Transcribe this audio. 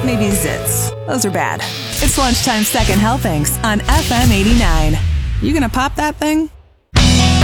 maybe zits. Those are bad. It's Lunchtime Second Helpings on FM 89. You gonna pop that thing?